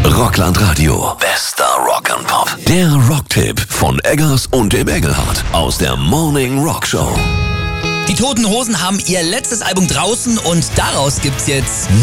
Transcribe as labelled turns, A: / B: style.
A: Rockland Radio. Bester Rock and Pop. Der Rocktipp von Eggers und dem Engelhardt aus der Morning Rock Show.
B: Die Toten Hosen haben ihr letztes Album draußen und daraus gibt's jetzt